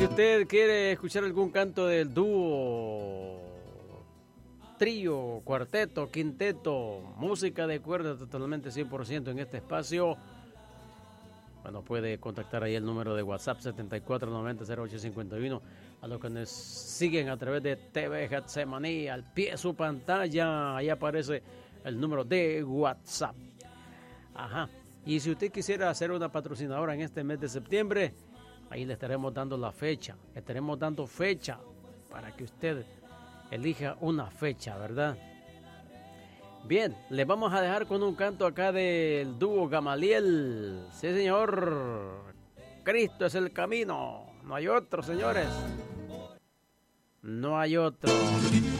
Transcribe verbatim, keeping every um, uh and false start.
usted quiere escuchar algún canto del dúo, trío, cuarteto, quinteto, música de cuerda totalmente cien por ciento en este espacio, bueno, puede contactar ahí el número de WhatsApp setenta y cuatro noventa cero ocho cincuenta y uno. A los que nos siguen a través de T V Getsemaní, al pie de su pantalla, ahí aparece el número de WhatsApp. Ajá. Y si usted quisiera ser una patrocinadora en este mes de septiembre, ahí le estaremos dando la fecha. Le estaremos dando fecha para que usted elija una fecha, ¿verdad? Bien, le vamos a dejar con un canto acá del dúo Gamaliel. Sí, señor. Cristo es el camino. No hay otro, señores. No hay otro.